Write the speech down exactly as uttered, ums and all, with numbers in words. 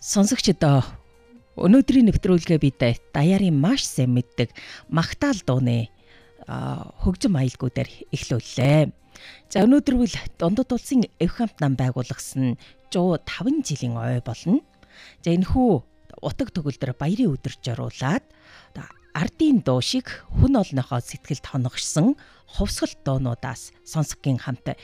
Сонсогчдоо өнөөдрийн нэвтрүүлгээ бид даяарын маш сайн мэддэг магтаал дууны хөгжим аялгуудаар эхлүүллээ. За өнөөдөр бол Дундад улсын эв хамт нам байгуулсан жуу таван жилийн ой болно. За энэхүү утаг төгөлдөр баярын өдөр зориулаад ардын дуу шиг хүн олонхоо сэтгэлд хоногшсон хувьсгалт дуунуудаас сонсогийн хамт